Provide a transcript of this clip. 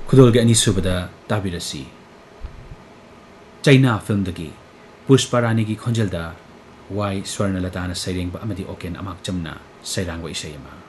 खुदोलगे अनीसुबदा ताबिरसी China film दगी Pushparani की खोंजलदा Y स्वर्णलताना सैरेंग अमदी Oaken अमाक चमना Sairang इसैमा